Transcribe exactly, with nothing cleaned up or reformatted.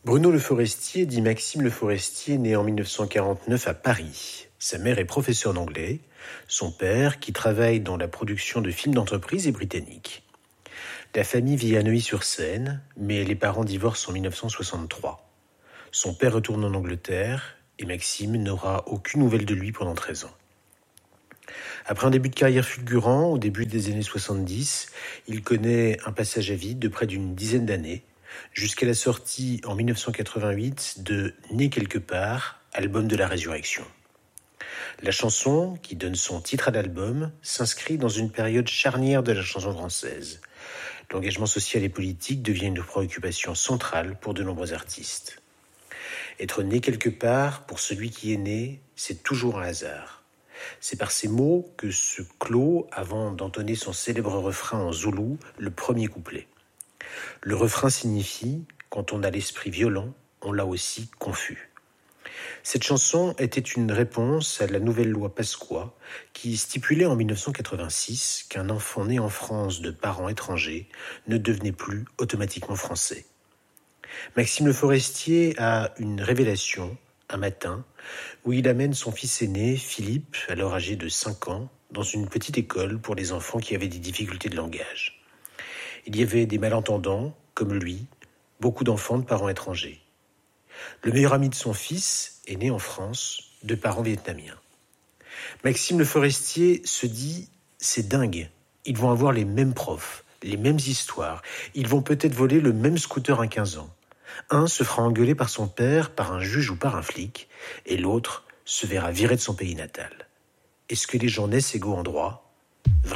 Bruno Le Forestier, dit Maxime Le Forestier, né en mille neuf cent quarante-neuf à Paris. Sa mère est professeure d'anglais. Son père, qui travaille dans la production de films d'entreprise, est britannique. La famille vit à Neuilly-sur-Seine, mais les parents divorcent en mille neuf cent soixante-trois. Son père retourne en Angleterre et Maxime n'aura aucune nouvelle de lui pendant treize ans. Après un début de carrière fulgurant, au début des années soixante-dix, il connaît un passage à vide de près d'une dizaine d'années, jusqu'à la sortie en mille neuf cent quatre-vingt-huit de « Né quelque part », album de la résurrection. La chanson, qui donne son titre à l'album, s'inscrit dans une période charnière de la chanson française. L'engagement social et politique devient une préoccupation centrale pour de nombreux artistes. Être né quelque part, pour celui qui est né, c'est toujours un hasard. C'est par ces mots que se clôt, avant d'entonner son célèbre refrain en zoulou, le premier couplet. Le refrain signifie « Quand on a l'esprit violent, on l'a aussi confus ». Cette chanson était une réponse à la nouvelle loi Pasqua qui stipulait en mille neuf cent quatre-vingt-six qu'un enfant né en France de parents étrangers ne devenait plus automatiquement français. Maxime Le Forestier a une révélation un matin où il amène son fils aîné, Philippe, alors âgé de cinq ans, dans une petite école pour les enfants qui avaient des difficultés de langage. Il y avait des malentendants, comme lui, beaucoup d'enfants de parents étrangers. Le meilleur ami de son fils est né en France, de parents vietnamiens. Maxime Le Forestier se dit « c'est dingue, ils vont avoir les mêmes profs, les mêmes histoires, ils vont peut-être voler le même scooter à quinze ans. Un se fera engueuler par son père, par un juge ou par un flic, et l'autre se verra virer de son pays natal. Est-ce que les gens naissent égaux en droit ? Vraiment. »